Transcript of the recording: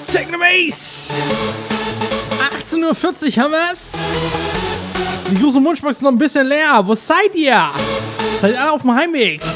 Technomace! 18:40 Uhr haben wir's. Die große Wunschbox ist noch ein bisschen leer. Wo seid ihr? Seid ihr alle auf dem Heimweg?